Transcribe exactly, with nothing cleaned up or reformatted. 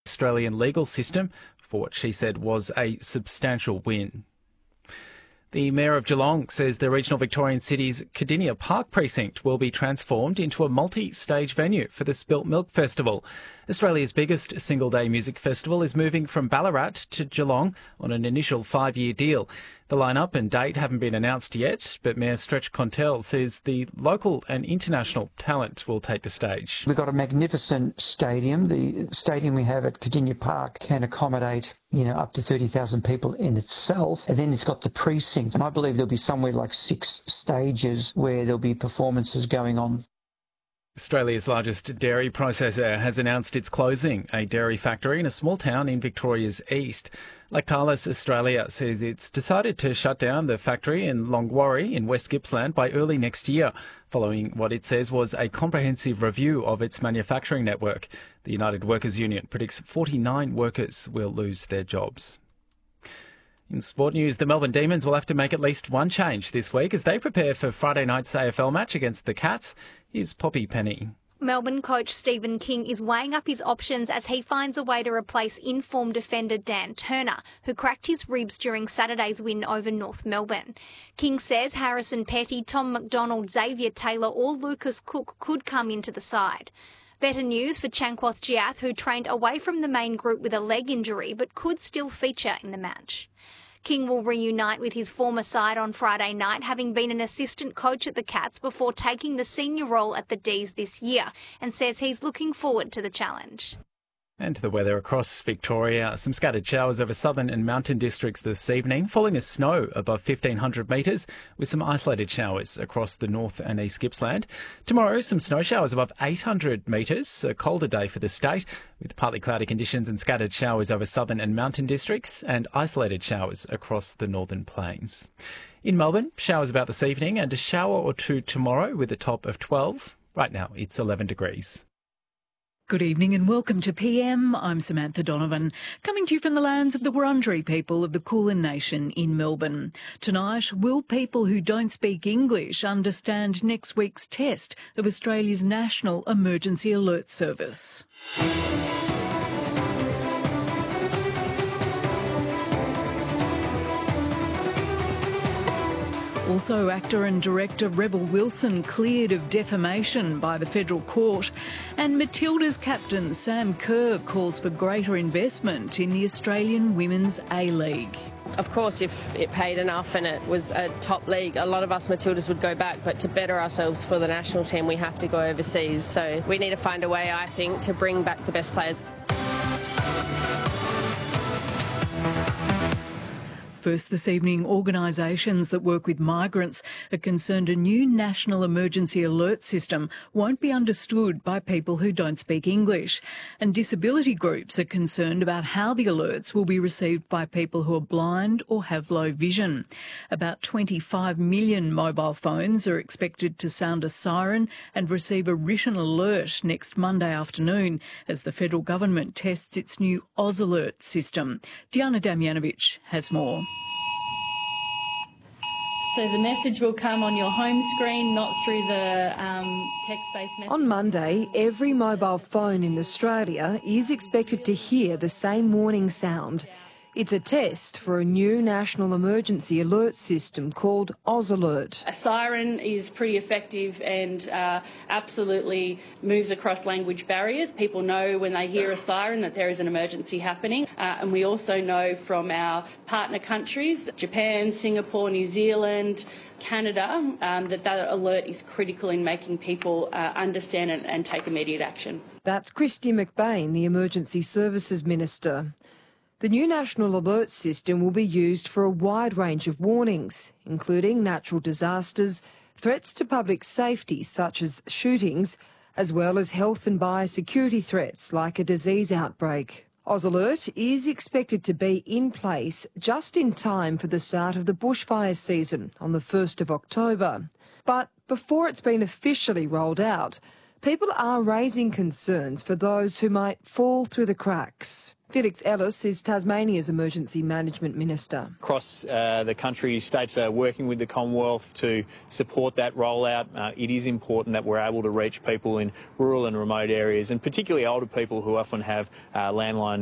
Australian legal system for what she said was a substantial win. The Mayor of Geelong says the regional Victorian city's Cardinia Park precinct will be transformed into a multi-stage venue for the Spilt Milk Festival. Australia's biggest single-day music festival is moving from Ballarat to Geelong on an initial five-year deal. The lineup and date haven't been announced yet, but Mayor Stretch Contell says the local and international talent will take the stage. We've got a magnificent stadium. The stadium we have at Cardinia Park can accommodate, you know, up to thirty thousand people in itself. And then it's got the precinct. And I believe there'll be somewhere like six stages where there'll be performances going on. Australia's largest dairy processor has announced it's closing a dairy factory in a small town in Victoria's east. Lactalis Australia says it's decided to shut down the factory in Longwarry in West Gippsland by early next year, following what it says was a comprehensive review of its manufacturing network. The United Workers' Union predicts forty-nine workers will lose their jobs. In sport news, the Melbourne Demons will have to make at least one change this week as they prepare for Friday night's A F L match against the Cats. Here's Poppy Penny. Melbourne coach Stephen King is weighing up his options as he finds a way to replace in-form defender Dan Turner, who cracked his ribs during Saturday's win over North Melbourne. King says Harrison Petty, Tom McDonald, Xavier Taylor or Lucas Cook could come into the side. Better news for Chankwath Jiath, who trained away from the main group with a leg injury but could still feature in the match. King will reunite with his former side on Friday night, having been an assistant coach at the Cats before taking the senior role at the D's this year, and says he's looking forward to the challenge. And to the weather across Victoria. Some scattered showers over southern and mountain districts this evening, falling as snow above fifteen hundred metres, with some isolated showers across the north and east Gippsland. Tomorrow, some snow showers above eight hundred metres, a colder day for the state, with partly cloudy conditions and scattered showers over southern and mountain districts, and isolated showers across the northern plains. In Melbourne, showers about this evening and a shower or two tomorrow with a top of twelve. Right now, it's eleven degrees. Good evening and welcome to P M. I'm Samantha Donovan, coming to you from the lands of the Wurundjeri people of the Kulin Nation in Melbourne. Tonight, will people who don't speak English understand next week's test of Australia's National Emergency Alert Service? Also, actor and director Rebel Wilson cleared of defamation by the federal court, and Matilda's captain Sam Kerr calls for greater investment in the Australian Women's A-League. Of course, if it paid enough and it was a top league, a lot of us Matildas would go back, but to better ourselves for the national team, we have to go overseas. So we need to find a way, I think, to bring back the best players. First this evening, organisations that work with migrants are concerned a new national emergency alert system won't be understood by people who don't speak English. And disability groups are concerned about how the alerts will be received by people who are blind or have low vision. About twenty-five million mobile phones are expected to sound a siren and receive a written alert next Monday afternoon as the federal government tests its new Oz Alert system. Diana Damjanovic has more. So the message will come on your home screen, not through the um, text-based message. On Monday, every mobile phone in Australia is expected to hear the same warning sound. It's a test for a new national emergency alert system called Oz Alert. A siren is pretty effective and uh, absolutely moves across language barriers. People know when they hear a siren that there is an emergency happening. Uh, and we also know from our partner countries, Japan, Singapore, New Zealand, Canada, um, that that alert is critical in making people uh, understand and, and take immediate action. That's Christy McBain, the Emergency Services Minister. The new National Alert System will be used for a wide range of warnings, including natural disasters, threats to public safety such as shootings, as well as health and biosecurity threats like a disease outbreak. Oz Alert is expected to be in place just in time for the start of the bushfire season on the first of October. But before it's been officially rolled out, people are raising concerns for those who might fall through the cracks. Felix Ellis is Tasmania's Emergency Management Minister. Across uh, the country, states are working with the Commonwealth to support that rollout. Uh, it is important that we're able to reach people in rural and remote areas, and particularly older people who often have uh, landline